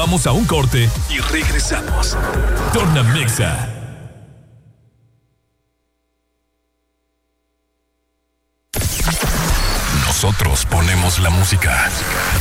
Vamos a un corte y regresamos. Tornamexa. Nosotros ponemos la música.